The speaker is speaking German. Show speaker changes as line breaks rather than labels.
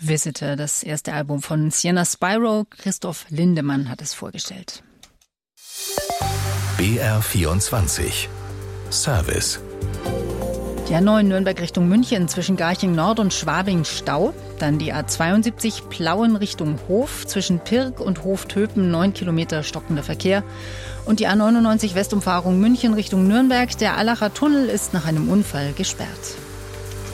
Visitor, das erste Album von Sienna Spyro. Christoph Lindemann hat es vorgestellt.
BR24 Service.
Die A9 Nürnberg Richtung München zwischen Garching Nord und Schwabing Stau. Dann die A72 Plauen Richtung Hof zwischen Pirk und Hoftöpen 9 Kilometer stockender Verkehr. Und die A99 Westumfahrung München Richtung Nürnberg. Der Allacher Tunnel ist nach einem Unfall gesperrt.